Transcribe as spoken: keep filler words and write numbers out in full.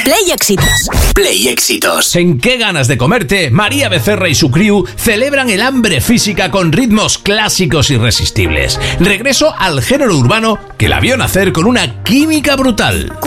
Play Éxitos. Play Éxitos. ¿En qué ganas de comerte? María Becerra y su crew celebran el hambre física con ritmos clásicos irresistibles. Regreso al género urbano que la vio nacer con una química brutal.